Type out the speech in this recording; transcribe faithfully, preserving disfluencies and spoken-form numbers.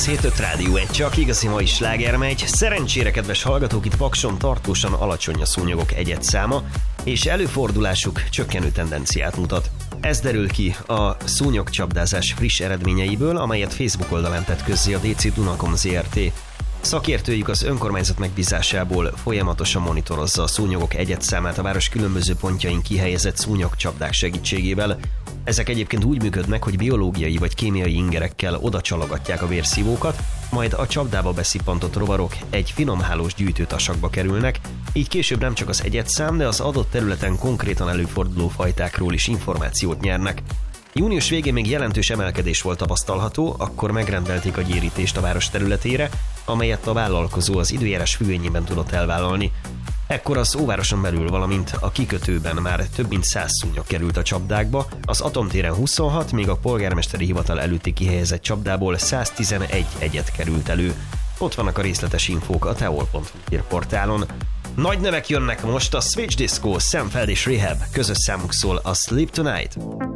kilencvenöt Rádió egy, csak igazi mai sláger megy. Szerencsére, kedves hallgatók, itt Pakson tartósan alacsony a szúnyogok egyedszáma, és előfordulásuk csökkenő tendenciát mutat. Ez derül ki a szúnyogcsapdázás friss eredményeiből, amelyet Facebook oldalán tett közzé a dé cé Dunakom Zrt. Szakértőjük az önkormányzat megbízásából folyamatosan monitorozza a szúnyogok egyedszámát a város különböző pontjain kihelyezett szúnyogcsapdák segítségével. Ezek egyébként úgy működnek, hogy biológiai vagy kémiai ingerekkel oda csalogatják a vérszívókat, majd a csapdába beszippantott rovarok egy finomhálós gyűjtőtasakba kerülnek, így később nem csak az egyedszám, de az adott területen konkrétan előforduló fajtákról is információt nyernek. Június végén még jelentős emelkedés volt tapasztalható, akkor megrendelték a gyérítést a város területére, amelyet a vállalkozó az időjárás függvényében tudott elvállalni. Ekkor az óvároson belül, valamint a kikötőben már több mint száz szúnyog került a csapdákba, az Atomtéren huszonhat, míg a polgármesteri hivatal előtti kihelyezett csapdából száztizenegy egyed került elő. Ott vannak a részletes infók a teol pont hu hírportálon. Nagy nevek jönnek most, a Switch Disco, Sam Feld és Rehab, közös számuk szól a Sleep Tonight.